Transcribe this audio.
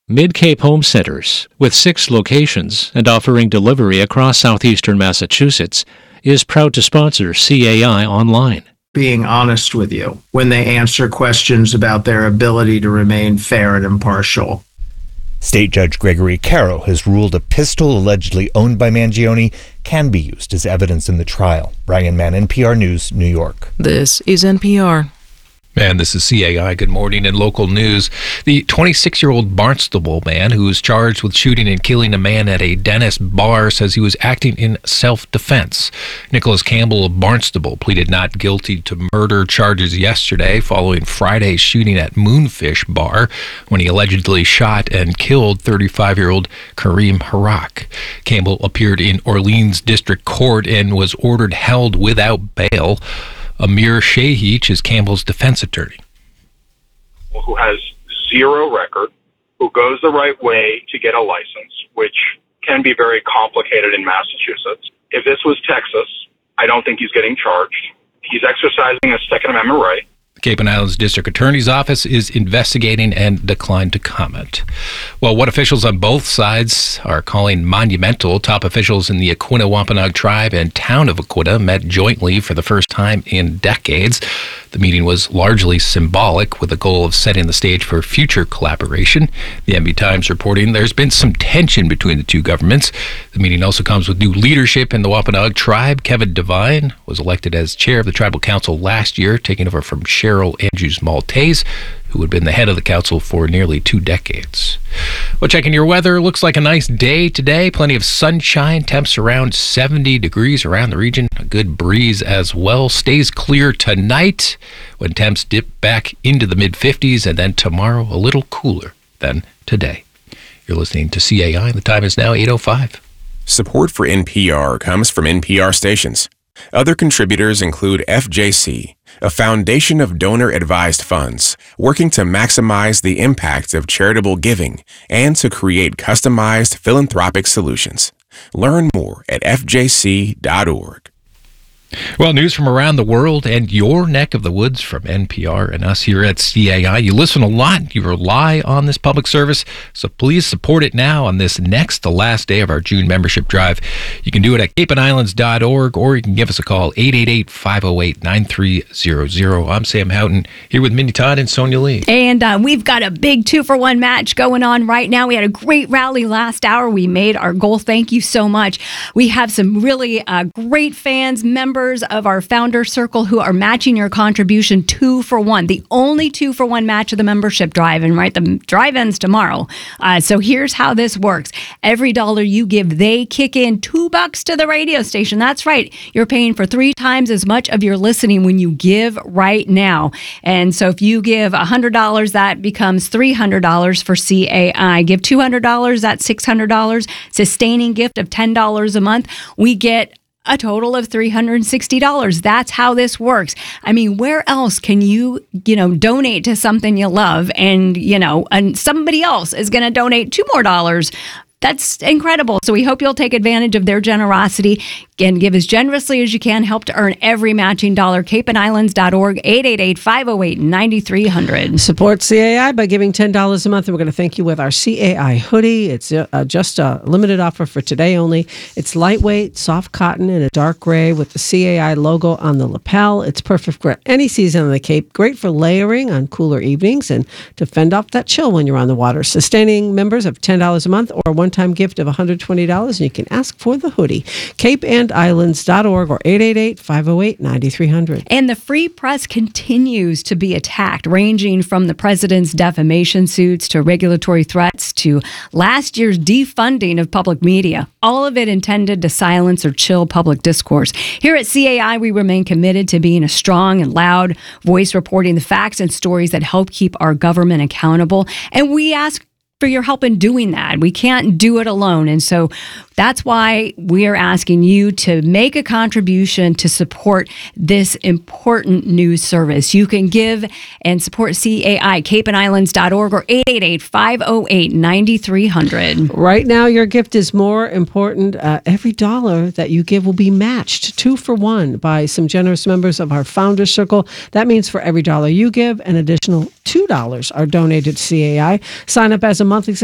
Mid-Cape Home Centers, with 6 locations and offering delivery across southeastern Massachusetts, is proud to sponsor CAI Online. Being honest with you when they answer questions about their ability to remain fair and impartial. State Judge Gregory Caro has ruled a pistol allegedly owned by Mangione can be used as evidence in the trial. Brian Mann, NPR News, New York. This is NPR. And this is CAI. Good morning. In local news, the 26-year-old Barnstable man who was charged with shooting and killing a man at a Dennis bar says he was acting in self-defense. Nicholas Campbell of Barnstable pleaded not guilty to murder charges yesterday following Friday's shooting at Moonfish Bar when he allegedly shot and killed 35-year-old Kareem Harak. Campbell appeared in Orleans District Court and was ordered held without bail. Amir Shahich is Campbell's defense attorney. Who has zero record, who goes the right way to get a license, which can be very complicated in Massachusetts. If this was Texas, I don't think he's getting charged. He's exercising a Second Amendment right. The Cape and Islands District Attorney's Office is investigating and declined to comment. Well, what officials on both sides are calling monumental, top officials in the Aquinnah Wampanoag tribe and town of Aquinnah met jointly for the first time in decades. The meeting was largely symbolic, with the goal of setting the stage for future collaboration. The NB Times reporting there's been some tension between the two governments. The meeting also comes with new leadership in the Wampanoag tribe. Kevin Devine was elected as chair of the tribal council last year, taking over from Cheryl Andrews Maltese, who had been the head of the council for nearly 2 decades. Well, checking your weather, looks like a nice day today. Plenty of sunshine, temps around 70 degrees around the region. A good breeze as well. Stays clear tonight when temps dip back into the mid-50s, and then tomorrow a little cooler than today. You're listening to CAI. The time is now 8:05. Support for NPR comes from NPR stations. Other contributors include FJC, a foundation of donor-advised funds working to maximize the impact of charitable giving and to create customized philanthropic solutions. Learn more at fjc.org. Well, news from around the world and your neck of the woods from NPR and us here at CAI. You listen a lot. You rely on this public service, so please support it now on this next, the last day of our June membership drive. You can do it at capeandislands.org, or you can give us a call, 888-508-9300. I'm Sam Houghton, here with Mindy Todd and Sonia Lee. And we've got a big 2-for-1 match going on right now. We had a great rally last hour. We made our goal. Thank you so much. We have some really great fans, members of our founder circle who are matching your contribution 2-for-1, the only 2-for-1 match of the membership drive. And right, the drive ends tomorrow. So here's how this works. Every dollar you give, they kick in $2 to the radio station. That's right. You're paying for 3 times as much of your listening when you give right now. And so if you give $100, that becomes $300 for CAI. Give $200, that's $600. Sustaining gift of $10 a month. We get a total of $360. That's how this works. I mean, where else can you donate to something you love and somebody else is going to donate $2 more? That's incredible. So we hope you'll take advantage of their generosity and give as generously as you can. Help to earn every matching dollar. capeandislands.org, 888-508-9300. Support CAI by giving $10 a month. And we're going to thank you with our CAI hoodie. It's just a limited offer for today only. It's lightweight, soft cotton in a dark gray with the CAI logo on the lapel. It's perfect for any season on the Cape. Great for layering on cooler evenings and to fend off that chill when you're on the water. Sustaining members of $10 a month or a one-time gift of $120, and you can ask for the hoodie. capeandislands.org or 888-508-9300. And the free press continues to be attacked, ranging from the president's defamation suits to regulatory threats to last year's defunding of public media. All of it intended to silence or chill public discourse. Here at CAI, we remain committed to being a strong and loud voice reporting the facts and stories that help keep our government accountable. And we ask for your help in doing that. We can't do it alone. And so that's why we are asking you to make a contribution to support this important news service. You can give and support CAI, capeandislands.org or 888-508-9300. Right now, your gift is more important. Every dollar that you give will be matched 2-for-1 by some generous members of our Founders Circle. That means for every dollar you give, an additional $2 are donated to CAI. Sign up as a monthly